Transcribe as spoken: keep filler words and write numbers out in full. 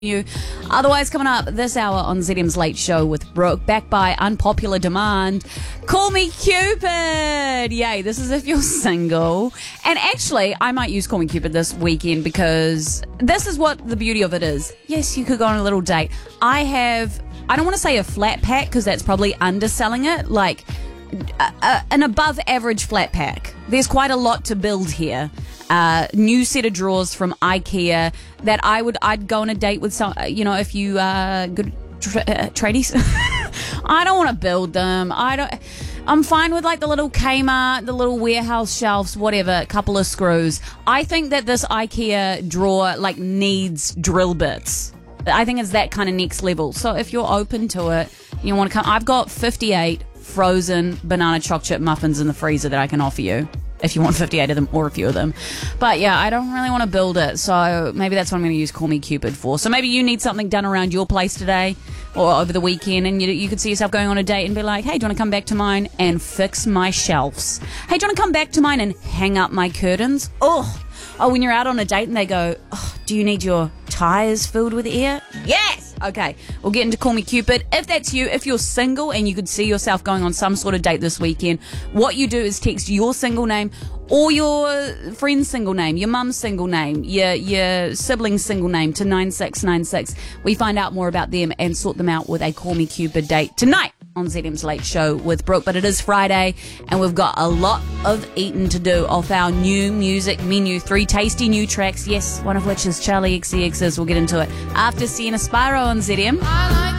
You. Otherwise, coming up this hour on Z M's Late Show with Brooke, backed by unpopular demand, Call Me Cupid. Yay, this is if you're single. And actually, I might use Call Me Cupid this weekend because this is what the beauty of it is. Yes, you could go on a little date. I have, I don't want to say a flat pack because that's probably underselling it, like a, a, an above average flat pack. There's quite a lot to build here. Uh, new set of drawers from IKEA that I would I'd go on a date with some, you know, if you uh good tra- uh, tradies. I don't want to build them. I don't. I'm fine with like the little Kmart, the little warehouse shelves, whatever, a couple of screws. I think that this IKEA drawer like needs drill bits. I think it's that kind of next level. So if you're open to it, you want to come. I've got fifty-eight frozen banana chocolate chip muffins in the freezer that I can offer you. If you want fifty-eight of them or a few of them. But yeah, I don't really want to build it. So maybe that's what I'm going to use Call Me Cupid for. So maybe you need something done around your place today or over the weekend, and you, you could see yourself going on a date and be like, hey, do you want to come back to mine and fix my shelves? Hey, do you want to come back to mine and hang up my curtains? Oh, oh, when you're out on a date and they go, oh, do you need your tires filled with air? Yes! Okay, we'll get into Call Me Cupid. If that's you, if you're single and you could see yourself going on some sort of date this weekend, what you do is text your single name or your friend's single name, your mum's single name, your, your sibling's single name to nine six nine six. We find out more about them and sort them out with a Call Me Cupid date tonight on Z M's Late Show with Brooke. But it is Friday and we've got a lot of eating to do off our new music menu. Three tasty new tracks, yes, one of which is Charlie X C X's. We'll get into it after Sienna Spyro on Z M.